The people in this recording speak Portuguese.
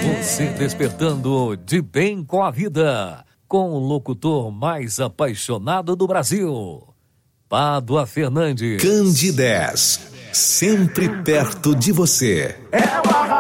Você despertando de bem com a vida, com o locutor mais apaixonado do Brasil, Pádua Fernandes. Candidez, sempre perto de você.